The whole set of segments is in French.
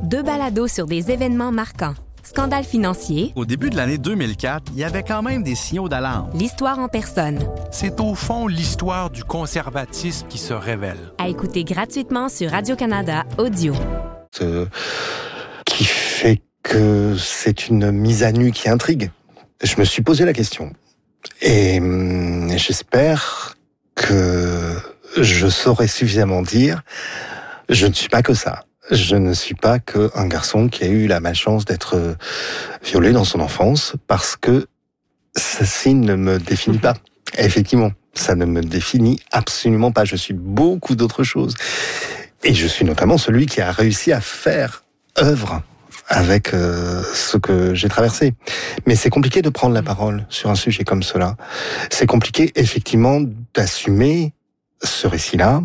2 balados sur des événements marquants. Scandale financier. Au début de l'année 2004, il y avait quand même des signaux d'alarme. L'histoire en personne. C'est au fond l'histoire du conservatisme qui se révèle. À écouter gratuitement sur Radio-Canada Audio. Qui fait que c'est une mise à nu qui intrigue. Je me suis posé la question. Et j'espère que je saurai suffisamment dire, je ne suis pas que ça. Je ne suis pas qu'un garçon qui a eu la malchance d'être violé dans son enfance, parce que ceci ne me définit pas. Effectivement, ça ne me définit absolument pas. Je suis beaucoup d'autres choses. Et je suis notamment celui qui a réussi à faire œuvre avec ce que j'ai traversé. Mais c'est compliqué de prendre la parole sur un sujet comme cela. C'est compliqué, effectivement, d'assumer ce récit-là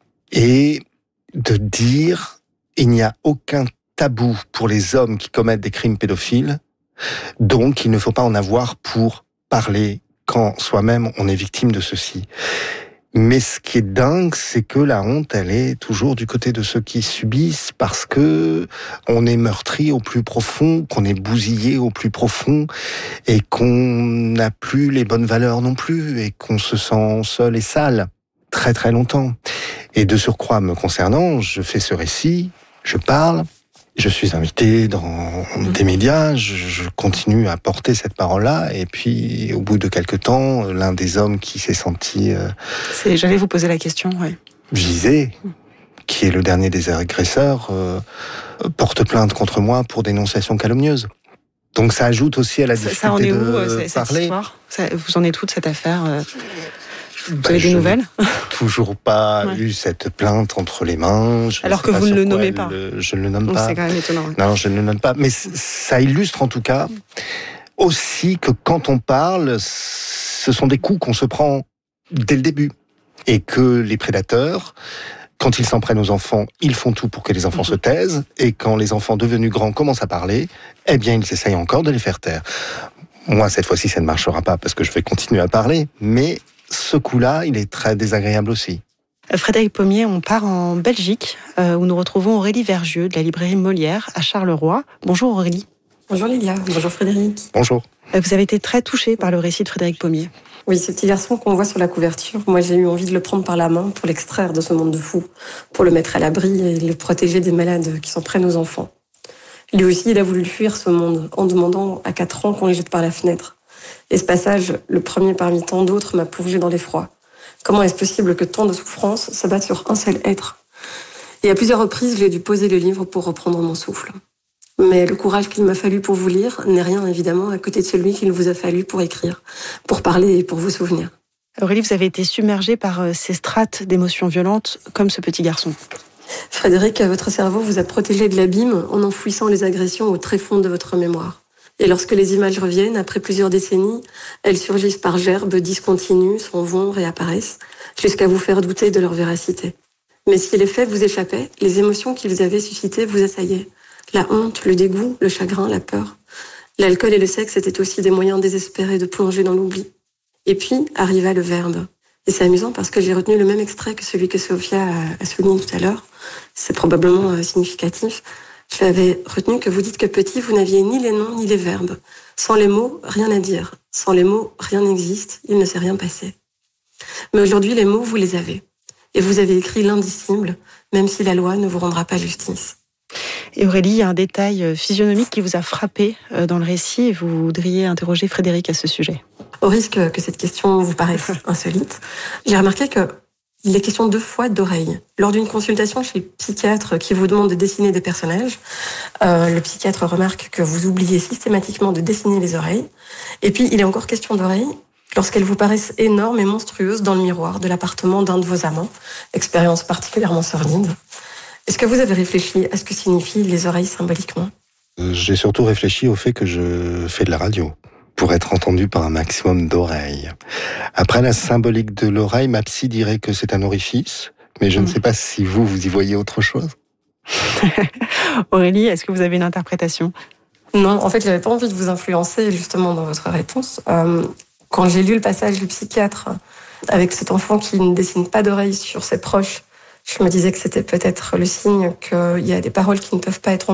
et de dire il n'y a aucun tabou pour les hommes qui commettent des crimes pédophiles, donc il ne faut pas en avoir pour parler quand soi-même on est victime de ceci. Mais ce qui est dingue, c'est que la honte, elle est toujours du côté de ceux qui subissent, parce que on est meurtri au plus profond, qu'on est bousillé au plus profond, et qu'on n'a plus les bonnes valeurs non plus, et qu'on se sent seul et sale très très longtemps. Et de surcroît, me concernant, je fais ce récit, je parle, je suis invité dans des médias, je continue à porter cette parole-là, et puis au bout de quelques temps, l'un des hommes qui s'est senti... J'allais vous poser la question, oui. Visé, qui est le dernier des agresseurs, porte plainte contre moi pour dénonciation calomnieuse. Donc ça ajoute aussi à la difficulté de cette parler. Histoire vous en êtes où de cette affaire Vous avez des nouvelles ? Toujours pas eu cette plainte entre les mains. Alors que vous ne le nommez pas. Je ne le nomme pas. C'est quand même étonnant. Non, je ne le nomme pas. Mais ça illustre en tout cas aussi que quand on parle, ce sont des coups qu'on se prend dès le début. Et que les prédateurs, quand ils s'en prennent aux enfants, ils font tout pour que les enfants se taisent. Et quand les enfants devenus grands commencent à parler, eh bien, ils essayent encore de les faire taire. Moi, cette fois-ci, ça ne marchera pas parce que je vais continuer à parler. Mais ce coup-là, il est très désagréable aussi. Frédéric Pommier, on part en Belgique, où nous retrouvons Aurélie Vergieux de la librairie Molière à Charleroi. Bonjour Aurélie. Bonjour Lilia, bonjour Frédéric. Bonjour. Vous avez été très touchée par le récit de Frédéric Pommier. Oui, ce petit garçon qu'on voit sur la couverture, moi j'ai eu envie de le prendre par la main pour l'extraire de ce monde de fous, pour le mettre à l'abri et le protéger des malades qui s'en prennent aux enfants. Lui aussi, il a voulu fuir ce monde en demandant à 4 ans qu'on le jette par la fenêtre. Et ce passage, le premier parmi tant d'autres, m'a plongé dans l'effroi. Comment est-ce possible que tant de souffrances s'abattent sur un seul être ? Et à plusieurs reprises, j'ai dû poser le livre pour reprendre mon souffle. Mais le courage qu'il m'a fallu pour vous lire n'est rien, évidemment, à côté de celui qu'il vous a fallu pour écrire, pour parler et pour vous souvenir. Aurélie, vous avez été submergée par ces strates d'émotions violentes, comme ce petit garçon. Frédéric, votre cerveau vous a protégé de l'abîme en enfouissant les agressions au tréfonds de votre mémoire. Et lorsque les images reviennent, après plusieurs décennies, elles surgissent par gerbes, discontinues, s'en vont, réapparaissent, jusqu'à vous faire douter de leur véracité. Mais si les faits vous échappaient, les émotions qu'ils avaient suscitées vous assaillaient. La honte, le dégoût, le chagrin, la peur. L'alcool et le sexe étaient aussi des moyens désespérés de plonger dans l'oubli. Et puis arriva le verbe. Et c'est amusant parce que j'ai retenu le même extrait que celui que Sophia a souligné tout à l'heure. C'est probablement significatif. Je l'avais retenu que vous dites que petit, vous n'aviez ni les noms ni les verbes. Sans les mots, rien à dire. Sans les mots, rien n'existe. Il ne s'est rien passé. Mais aujourd'hui, les mots, vous les avez. Et vous avez écrit l'indicible, même si la loi ne vous rendra pas justice. Et Aurélie, il y a un détail physionomique qui vous a frappé dans le récit et vous voudriez interroger Frédéric à ce sujet. Au risque que cette question vous paraisse insolite, j'ai remarqué qu'il est question 2 fois d'oreilles. Lors d'une consultation chez le psychiatre qui vous demande de dessiner des personnages, le psychiatre remarque que vous oubliez systématiquement de dessiner les oreilles. Et puis, il est encore question d'oreilles lorsqu'elles vous paraissent énormes et monstrueuses dans le miroir de l'appartement d'un de vos amants. Expérience particulièrement sordide. Est-ce que vous avez réfléchi à ce que signifient les oreilles symboliquement ? J'ai surtout réfléchi au fait que je fais de la radio pour être entendu par un maximum d'oreilles. Après la symbolique de l'oreille, ma psy dirait que c'est un orifice, mais je ne sais pas si vous y voyez autre chose. Aurélie, est-ce que vous avez une interprétation ? Non, en fait, j'avais pas envie de vous influencer justement dans votre réponse. Quand j'ai lu le passage du psychiatre avec cet enfant qui ne dessine pas d'oreilles sur ses proches, je me disais que c'était peut-être le signe qu'il y a des paroles qui ne peuvent pas être